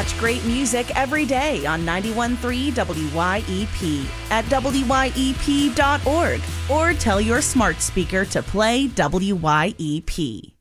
much great music every day on 91.3 WYEP at WYEP.org or tell your smart speaker to play WYEP.